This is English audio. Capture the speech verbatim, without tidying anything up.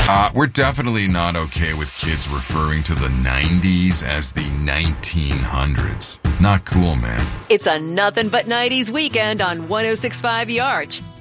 Uh, we're definitely not okay with kids referring to the nineties as the nineteen hundreds. Not cool, man. It's a nothing but nineties weekend on one oh six point five The Arch.